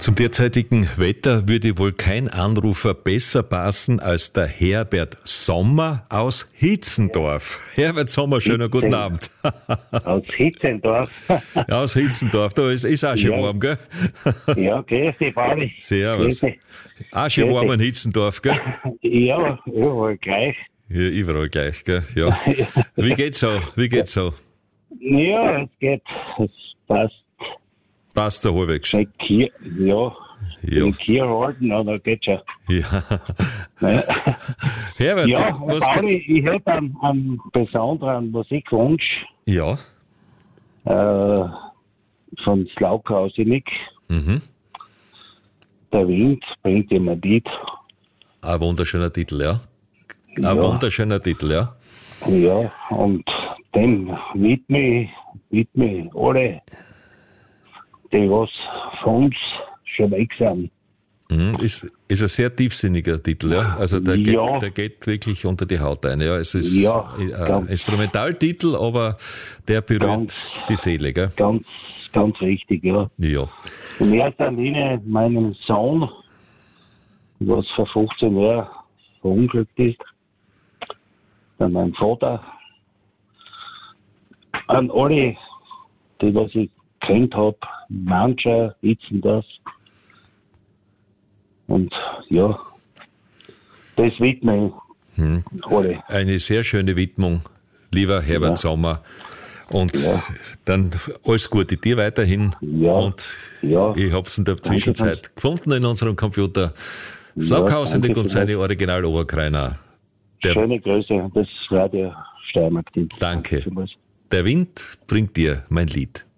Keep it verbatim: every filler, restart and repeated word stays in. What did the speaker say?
Zum derzeitigen Wetter würde wohl kein Anrufer besser passen als der Herbert Sommer aus Hitzendorf. Herbert Sommer, schönen guten Abend. Aus Hitzendorf. Ja, aus Hitzendorf, da ist, ist auch schon Ja. warm, gell? Ja, grüß dich, Pauli. Servus. Grüß dich. Auch schon Grüß warm dich. in Hitzendorf, gell? Ja, überall gleich. Ja, überall gleich, gell? Ja. Wie geht's so? Wie geht's so? Ja, es geht. Es passt. Passt so halbwegs. Bei Kier, ja, Ja. in Kier halten, aber geht schon. Ja. Ne? Herbert, Ja, was kann... Pauli, ich hätte einen, einen besonderen Musikwunsch Ja. äh, von Slaukausinik. Mhm. Der Wind bringt ihm ein Lied. Ein wunderschöner Titel, ja. Ein Ja. wunderschöner Titel, ja. Ja, und dem widme ich, widme ich alle, die was von uns schon weg sind. Mhm. Ist, ist ein sehr tiefsinniger Titel, ja. Also der, geht, Ja. der geht wirklich unter die Haut ein. Ja. Es ist Ja, ein ganz- Instrumentaltitel, aber der berührt Ganz- die Seele, gell? Ganz, ganz richtig, ja. Ja. In erster Linie meinem Sohn, was vor fünfzehn Jahren verunglückt ist, dann mein Vater, an alle, die was ich kennt habe, mancher wissen das. Und ja, das widme ich Hm. alle. Eine sehr schöne Widmung, lieber Herbert Ja. Sommer. Und Ja. dann alles Gute dir weiterhin. Ja. Und Ja. ich habe es in der Zwischenzeit gefunden in unserem Computer. Slaughausen danke und seine Original-Oberkreiner. Der, Schöne Grüße, das Radio Steiermark. Danke. Der Wind bringt dir mein Lied.